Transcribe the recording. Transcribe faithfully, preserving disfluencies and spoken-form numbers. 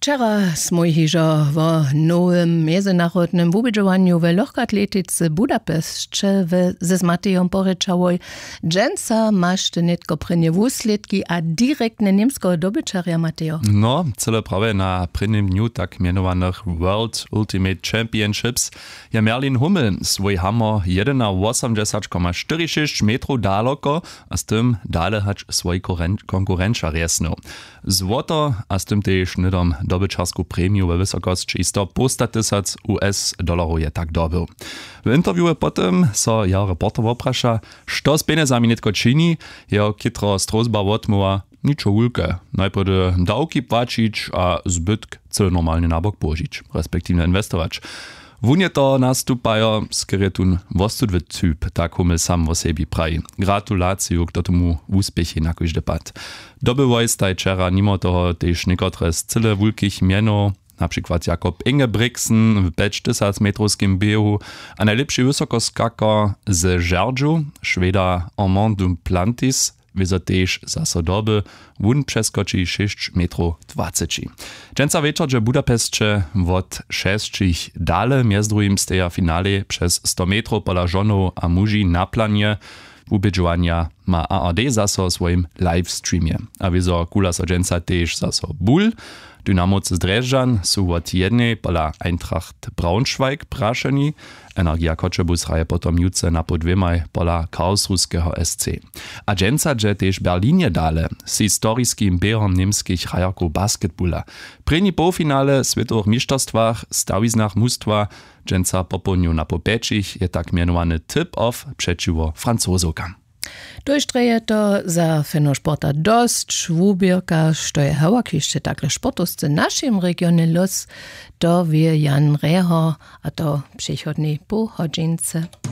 Wczoraj smo hižo o nowym międzynarodnym wubidżowaniu w lekkoatletice Budapeszcie ze z Matejom poryczałoj. Dżęca masz ty nitko prynie wusledki, a direktne niemskiego dobyczarja Matejo. No, cele prawie na prynnym dniu tak mianowanych World Ultimate Championships ja Merlin Hummel swój hammer jeden osiemdziesiąt przecinek czterdzieści sześć metrów daleko, a z tym dalej hać swój konkurencja resnął. Złoto, a z tym też nidom dobyczarsku premiu we wysokości sto sto tysięcy U S dolarów je tak dobył. W interviewie potem so ja reporter oprasza, što z pieniędzami nitko czyni, ja kitro strozba odmuła niczo ulke. Najpierw dałki płacić, a zbytk cel normalnie na bok położyć, respektive inwestować. Wunie to nastupają z krytun wostudwy typ, tak Hummel sam o sebi praji. Gratulaciju k tomu úspěchi na kóždy pad. Dobywoj staj čera nimo toho tež niekotre z cyle wulkich mienów, na przykład Jakob Ingebrigtsen w pięć tysięcy metrowskim biehu, a najlepszy wysokoskakar z Żerdżu, Szweda Armand Duplantis, wiedzą też za sodoby, wun przeskoczy sześć metrów dwadzieścia. Dżęca wieczor, że Budapeszcie od sześciich dale, między drugim steja finale przez sto metrów pola żonów a muži na planie. Ubedžovania ma A R D zaso w swoim livestreamie. A wieso kula so dżęca też zaso ból. Dynamocy z Drežan są od jednej pola Eintracht Braunschweig prašeni. Energia Koczebus hraje potom jutce na podwiemaj pola Karlsruhskiego S C. A dżęca dże też Berlinie dale z historiskim běhom niemskich hrajaków basketbula. Prynni półfinale światowych mistrzostwach stawiznach mustwa dżęca popełnił na popeczich je tak mianowany tip-off przeciwko Francuzokam. Durchdreje to za fenosporta dość, wubierka, što je heła, kiście takle sportowcy w naszym regionie los, to wie Jan Reho, a to przychodni po hodzince.